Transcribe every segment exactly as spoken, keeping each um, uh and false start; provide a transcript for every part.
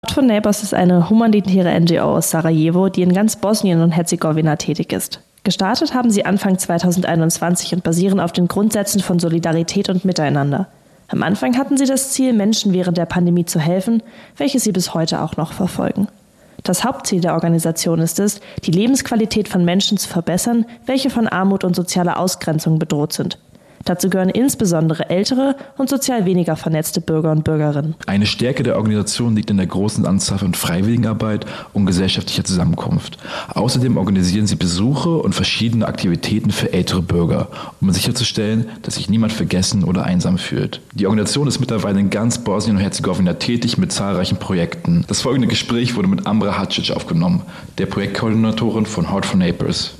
Heart for Neighbors ist eine humanitäre N G O aus Sarajevo, die in ganz Bosnien und Herzegowina tätig ist. Gestartet haben sie Anfang zweitausendeinundzwanzig und basieren auf den Grundsätzen von Solidarität und Miteinander. Am Anfang hatten sie das Ziel, Menschen während der Pandemie zu helfen, welches sie bis heute auch noch verfolgen. Das Hauptziel der Organisation ist es, die Lebensqualität von Menschen zu verbessern, welche von Armut und sozialer Ausgrenzung bedroht sind. Dazu gehören insbesondere ältere und sozial weniger vernetzte Bürger und Bürgerinnen. Eine Stärke der Organisation liegt in der großen Anzahl von Freiwilligenarbeit und gesellschaftlicher Zusammenkunft. Außerdem organisieren sie Besuche und verschiedene Aktivitäten für ältere Bürger, um sicherzustellen, dass sich niemand vergessen oder einsam fühlt. Die Organisation ist mittlerweile in ganz Bosnien und Herzegowina tätig mit zahlreichen Projekten. Das folgende Gespräch wurde mit Ambra Hacic aufgenommen, der Projektkoordinatorin von Heart for Neighbors.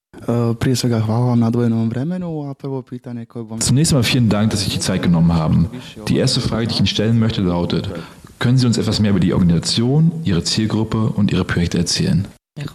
Zunächst einmal vielen Dank, dass Sie sich die Zeit genommen haben. Die erste Frage, die ich Ihnen stellen möchte, lautet: Können Sie uns etwas mehr über die Organisation, Ihre Zielgruppe und Ihre Projekte erzählen?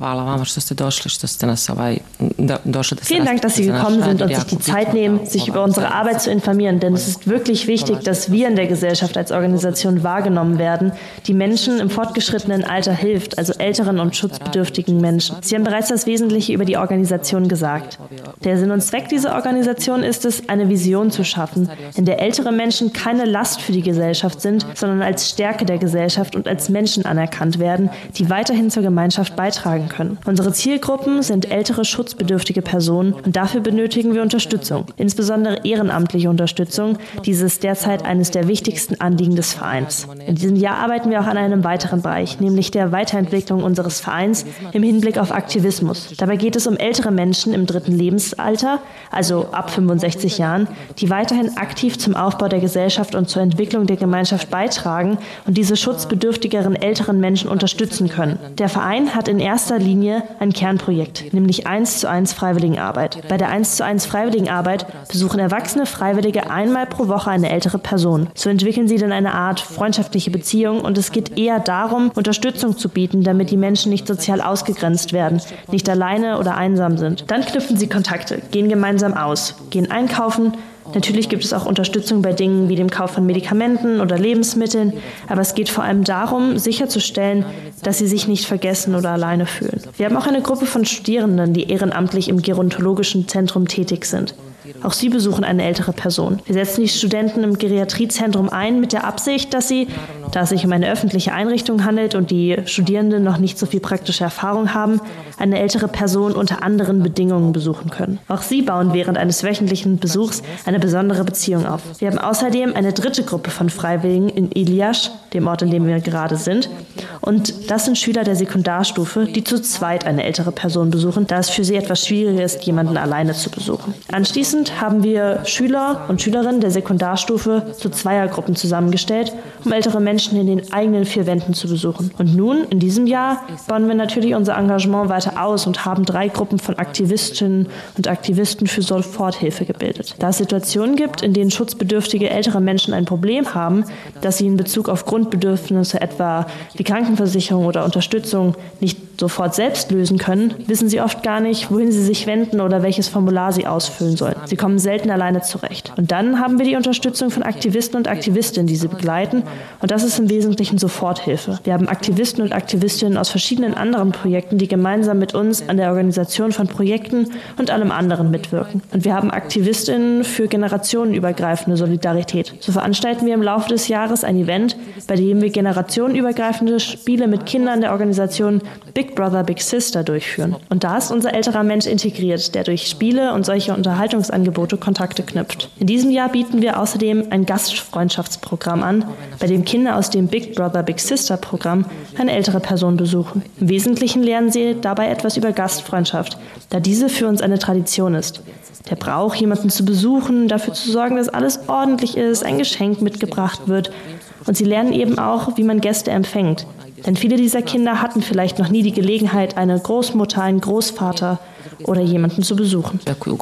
Vielen Dank, dass Sie gekommen sind und sich die Zeit nehmen, sich über unsere Arbeit zu informieren, denn es ist wirklich wichtig, dass wir in der Gesellschaft als Organisation wahrgenommen werden, die Menschen im fortgeschrittenen Alter hilft, also älteren und schutzbedürftigen Menschen. Sie haben bereits das Wesentliche über die Organisation gesagt. Der Sinn und Zweck dieser Organisation ist es, eine Vision zu schaffen, in der ältere Menschen keine Last für die Gesellschaft sind, sondern als Stärke der Gesellschaft und als Menschen anerkannt werden, die weiterhin zur Gemeinschaft beitragen können. Unsere Zielgruppen sind ältere, schutzbedürftige Personen und dafür benötigen wir Unterstützung, insbesondere ehrenamtliche Unterstützung. Dies ist derzeit eines der wichtigsten Anliegen des Vereins. In diesem Jahr arbeiten wir auch an einem weiteren Bereich, nämlich der Weiterentwicklung unseres Vereins im Hinblick auf Aktivismus. Dabei geht es um ältere Menschen im dritten Lebensalter, also ab fünfundsechzig Jahren, die weiterhin aktiv zum Aufbau der Gesellschaft und zur Entwicklung der Gemeinschaft beitragen und diese schutzbedürftigeren älteren Menschen unterstützen können. Der Verein hat in erster Linie ein Kernprojekt, nämlich eins zu eins Freiwilligenarbeit. Bei der eins zu eins Freiwilligenarbeit besuchen erwachsene Freiwillige einmal pro Woche eine ältere Person. So entwickeln sie dann eine Art freundschaftliche Beziehung und es geht eher darum, Unterstützung zu bieten, damit die Menschen nicht sozial ausgegrenzt werden, nicht alleine oder einsam sind. Dann knüpfen sie Kontakte, gehen gemeinsam aus, gehen einkaufen. Natürlich gibt es auch Unterstützung bei Dingen wie dem Kauf von Medikamenten oder Lebensmitteln, aber es geht vor allem darum, sicherzustellen, dass sie sich nicht vergessen oder alleine fühlen. Wir haben auch eine Gruppe von Studierenden, die ehrenamtlich im gerontologischen Zentrum tätig sind. Auch sie besuchen eine ältere Person. Wir setzen die Studenten im Geriatriezentrum ein mit der Absicht, dass sie, da es sich um eine öffentliche Einrichtung handelt und die Studierenden noch nicht so viel praktische Erfahrung haben, eine ältere Person unter anderen Bedingungen besuchen können. Auch sie bauen während eines wöchentlichen Besuchs eine besondere Beziehung auf. Wir haben außerdem eine dritte Gruppe von Freiwilligen in Iliash, dem Ort, in dem wir gerade sind. Und das sind Schüler der Sekundarstufe, die zu zweit eine ältere Person besuchen, da es für sie etwas schwieriger ist, jemanden alleine zu besuchen. Anschließend haben wir Schüler und Schülerinnen der Sekundarstufe zu Zweiergruppen zusammengestellt, um ältere Menschen in den eigenen vier Wänden zu besuchen. Und nun, in diesem Jahr, bauen wir natürlich unser Engagement weiter aus und haben drei Gruppen von Aktivistinnen und Aktivisten für Soforthilfe gebildet. Da es Situationen gibt, in denen schutzbedürftige ältere Menschen ein Problem haben, das sie in Bezug auf Grundbedürfnisse, etwa die Krankenversicherung oder Unterstützung, nicht sofort selbst lösen können, wissen sie oft gar nicht, wohin sie sich wenden oder welches Formular sie ausfüllen sollen. Sie kommen selten alleine zurecht. Und dann haben wir die Unterstützung von Aktivisten und Aktivistinnen, die sie begleiten. Und das ist im Wesentlichen Soforthilfe. Wir haben Aktivisten und Aktivistinnen aus verschiedenen anderen Projekten, die gemeinsam mit uns an der Organisation von Projekten und allem anderen mitwirken. Und wir haben Aktivistinnen für generationenübergreifende Solidarität. So veranstalten wir im Laufe des Jahres ein Event, bei dem wir generationenübergreifende Spiele mit Kindern der Organisation Big Brother, Big Sister durchführen. Und da ist unser älterer Mensch integriert, der durch Spiele und solche Unterhaltungsangebote Kontakte knüpft. In diesem Jahr bieten wir außerdem ein Gastfreundschaftsprogramm an, bei dem Kinder aus dem Big Brother, Big Sister Programm eine ältere Person besuchen. Im Wesentlichen lernen sie dabei etwas über Gastfreundschaft, da diese für uns eine Tradition ist. Der Brauch, jemanden zu besuchen, dafür zu sorgen, dass alles ordentlich ist, ein Geschenk mitgebracht wird. Und sie lernen eben auch, wie man Gäste empfängt. Denn viele dieser Kinder hatten vielleicht noch nie die Gelegenheit, eine Großmutter, einen Großvater oder jemanden zu besuchen.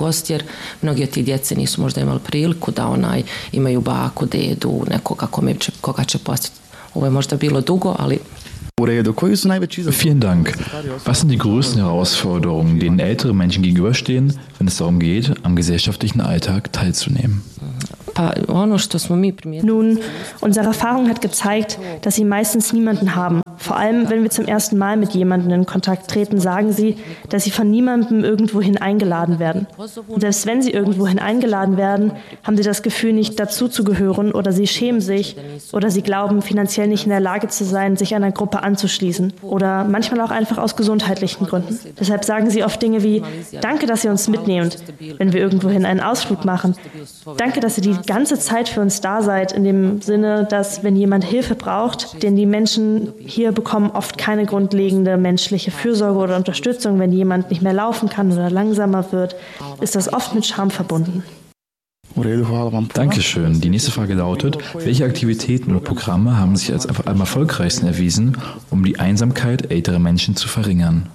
Vielen Dank. Was sind die größten Herausforderungen, denen ältere Menschen gegenüberstehen, wenn es darum geht, am gesellschaftlichen Alltag teilzunehmen? Nun, unsere Erfahrung hat gezeigt, dass sie meistens niemanden haben. Vor allem, wenn wir zum ersten Mal mit jemandem in Kontakt treten, sagen sie, dass sie von niemandem irgendwohin eingeladen werden. Und selbst wenn sie irgendwohin eingeladen werden, haben sie das Gefühl, nicht dazuzugehören oder sie schämen sich oder sie glauben, finanziell nicht in der Lage zu sein, sich einer Gruppe anzuschließen oder manchmal auch einfach aus gesundheitlichen Gründen. Deshalb sagen sie oft Dinge wie, danke, dass ihr uns mitnehmt, wenn wir irgendwohin einen Ausflug machen. Danke, dass ihr die ganze Zeit für uns da seid, in dem Sinne, dass wenn jemand Hilfe braucht, denn die Menschen hier bekommen oft keine grundlegende menschliche Fürsorge oder Unterstützung. Wenn jemand nicht mehr laufen kann oder langsamer wird, ist das oft mit Scham verbunden. Dankeschön. Die nächste Frage lautet, welche Aktivitäten oder Programme haben sich als am erfolgreichsten erwiesen, um die Einsamkeit älterer Menschen zu verringern?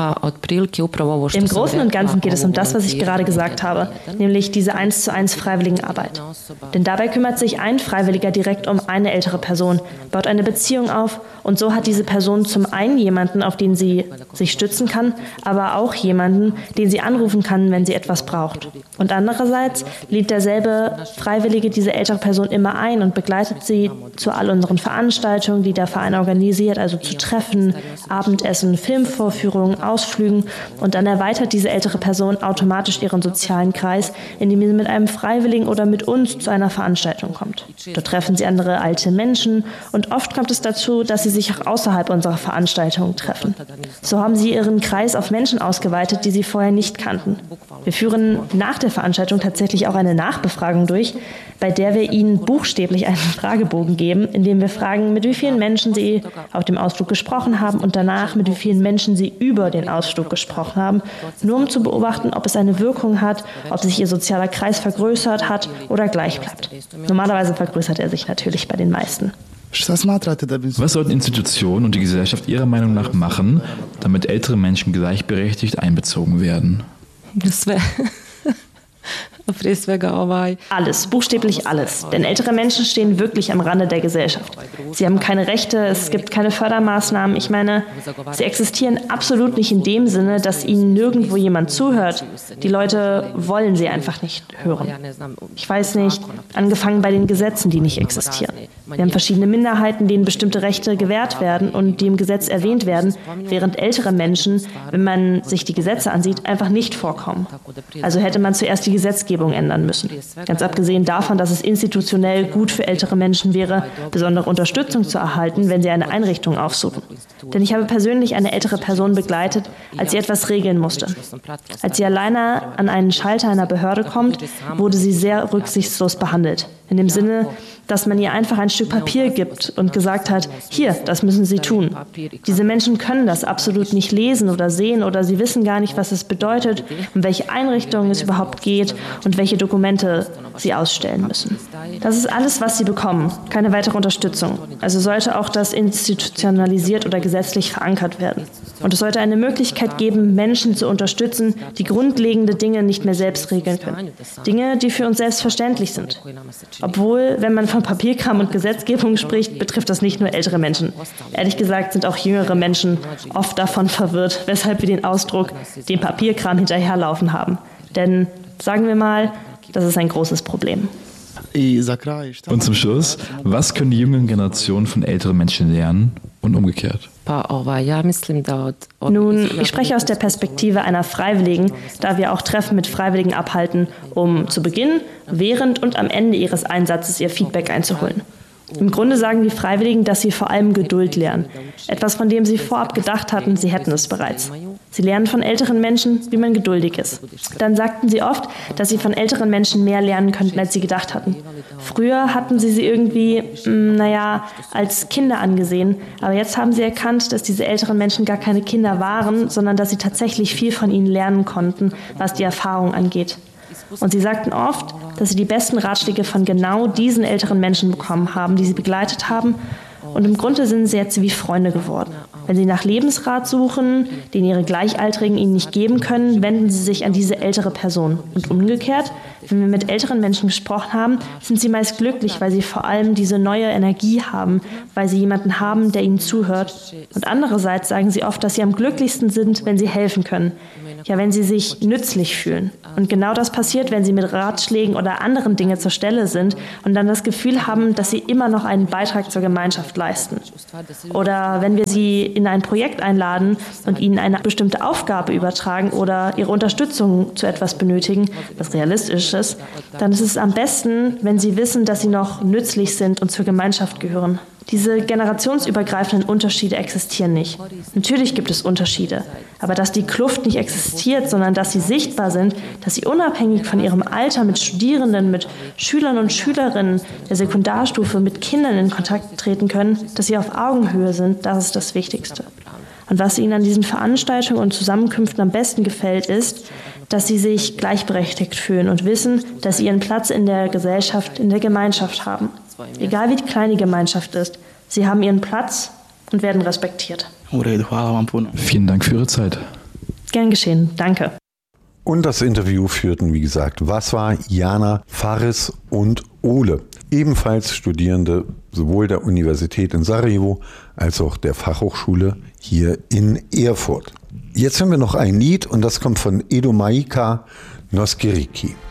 Im Großen und Ganzen geht es um das, was ich gerade gesagt habe, nämlich diese eins zu eins Freiwilligenarbeit. Denn dabei kümmert sich ein Freiwilliger direkt um eine ältere Person, baut eine Beziehung auf und so hat diese Person zum einen jemanden, auf den sie sich stützen kann, aber auch jemanden, den sie anrufen kann, wenn sie etwas braucht. Und andererseits lädt derselbe Freiwillige diese ältere Person immer ein und begleitet sie zu all unseren Veranstaltungen, die der Verein organisiert, also zu Treffen, Abendessen, Filmvorführungen, Ausflügen und dann erweitert diese ältere Person automatisch ihren sozialen Kreis, indem sie mit einem Freiwilligen oder mit uns zu einer Veranstaltung kommt. Dort treffen sie andere alte Menschen und oft kommt es dazu, dass sie sich auch außerhalb unserer Veranstaltungen treffen. So haben sie ihren Kreis auf Menschen ausgeweitet, die sie vorher nicht kannten. Wir führen nach der Veranstaltung tatsächlich auch eine Nachbefragung durch, bei der wir ihnen buchstäblich einen Fragebogen geben, in dem wir fragen, mit wie vielen Menschen sie auf dem Ausflug gesprochen haben und danach, mit wie vielen Menschen sie über den Ausflug gesprochen haben, nur um zu beobachten, ob es eine Wirkung hat, ob sich ihr sozialer Kreis vergrößert hat oder gleich bleibt. Normalerweise vergrößert er sich natürlich bei den meisten. Was sollten Institutionen und die Gesellschaft Ihrer Meinung nach machen, damit ältere Menschen gleichberechtigt einbezogen werden? Das wäre... Alles, buchstäblich alles. Denn ältere Menschen stehen wirklich am Rande der Gesellschaft. Sie haben keine Rechte, es gibt keine Fördermaßnahmen. Ich meine, sie existieren absolut nicht in dem Sinne, dass ihnen nirgendwo jemand zuhört. Die Leute wollen sie einfach nicht hören. Ich weiß nicht, angefangen bei den Gesetzen, die nicht existieren. Wir haben verschiedene Minderheiten, denen bestimmte Rechte gewährt werden und die im Gesetz erwähnt werden, während ältere Menschen, wenn man sich die Gesetze ansieht, einfach nicht vorkommen. Also hätte man zuerst die Gesetzgebung ändern müssen. Ganz abgesehen davon, dass es institutionell gut für ältere Menschen wäre, besondere Unterstützung zu erhalten, wenn sie eine Einrichtung aufsuchen. Denn ich habe persönlich eine ältere Person begleitet, als sie etwas regeln musste. Als sie alleine an einen Schalter einer Behörde kommt, wurde sie sehr rücksichtslos behandelt. In dem Sinne, dass man ihr einfach ein Stück Papier gibt und gesagt hat, hier, das müssen Sie tun. Diese Menschen können das absolut nicht lesen oder sehen oder sie wissen gar nicht, was es bedeutet, um welche Einrichtungen es überhaupt geht und welche Dokumente sie ausstellen müssen. Das ist alles, was sie bekommen, keine weitere Unterstützung. Also sollte auch das institutionalisiert oder gesetzlich verankert werden. Und es sollte eine Möglichkeit geben, Menschen zu unterstützen, die grundlegende Dinge nicht mehr selbst regeln können. Dinge, die für uns selbstverständlich sind. Obwohl, wenn man von Papierkram und Gesetzgebung spricht, betrifft das nicht nur ältere Menschen. Ehrlich gesagt sind auch jüngere Menschen oft davon verwirrt, weshalb wir den Ausdruck dem Papierkram hinterherlaufen haben. Denn, sagen wir mal, das ist ein großes Problem. Und zum Schluss, was können die jüngeren Generationen von älteren Menschen lernen und umgekehrt? Nun, ich spreche aus der Perspektive einer Freiwilligen, da wir auch Treffen mit Freiwilligen abhalten, um zu Beginn, während und am Ende ihres Einsatzes ihr Feedback einzuholen. Im Grunde sagen die Freiwilligen, dass sie vor allem Geduld lernen. Etwas, von dem sie vorab gedacht hatten, sie hätten es bereits. Sie lernen von älteren Menschen, wie man geduldig ist. Dann sagten sie oft, dass sie von älteren Menschen mehr lernen könnten, als sie gedacht hatten. Früher hatten sie sie irgendwie, mh, naja, als Kinder angesehen. Aber jetzt haben sie erkannt, dass diese älteren Menschen gar keine Kinder waren, sondern dass sie tatsächlich viel von ihnen lernen konnten, was die Erfahrung angeht. Und sie sagten oft, dass sie die besten Ratschläge von genau diesen älteren Menschen bekommen haben, die sie begleitet haben. Und im Grunde sind sie jetzt wie Freunde geworden. Wenn sie nach Lebensrat suchen, den ihre Gleichaltrigen ihnen nicht geben können, wenden sie sich an diese ältere Person. Und umgekehrt, Wenn wir mit älteren Menschen gesprochen haben, sind sie meist glücklich, weil sie vor allem diese neue Energie haben, weil sie jemanden haben, der ihnen zuhört. Und andererseits sagen sie oft, dass sie am glücklichsten sind, wenn sie helfen können. Ja, wenn sie sich nützlich fühlen. Und genau das passiert, wenn sie mit Ratschlägen oder anderen Dingen zur Stelle sind und dann das Gefühl haben, dass sie immer noch einen Beitrag zur Gemeinschaft leisten. Oder wenn wir sie in ein Projekt einladen und ihnen eine bestimmte Aufgabe übertragen oder ihre Unterstützung zu etwas benötigen, was realistisch ist, dann ist es am besten, wenn sie wissen, dass sie noch nützlich sind und zur Gemeinschaft gehören. Diese generationsübergreifenden Unterschiede existieren nicht. Natürlich gibt es Unterschiede, aber dass die Kluft nicht existiert, sondern dass sie sichtbar sind, dass sie unabhängig von ihrem Alter mit Studierenden, mit Schülern und Schülerinnen der Sekundarstufe, mit Kindern in Kontakt treten können, dass sie auf Augenhöhe sind, das ist das Wichtigste. Und was ihnen an diesen Veranstaltungen und Zusammenkünften am besten gefällt, ist, dass sie sich gleichberechtigt fühlen und wissen, dass sie ihren Platz in der Gesellschaft, in der Gemeinschaft haben. Egal wie klein die Gemeinschaft ist, sie haben ihren Platz und werden respektiert. Vielen Dank für Ihre Zeit. Gern geschehen, danke. Und das Interview führten, wie gesagt, Waswa, Jana, Faris und Ole. Ebenfalls Studierende sowohl der Universität in Sarajevo als auch der Fachhochschule hier in Erfurt. Jetzt haben wir noch ein Lied und das kommt von Edo Maika, Noskiriki.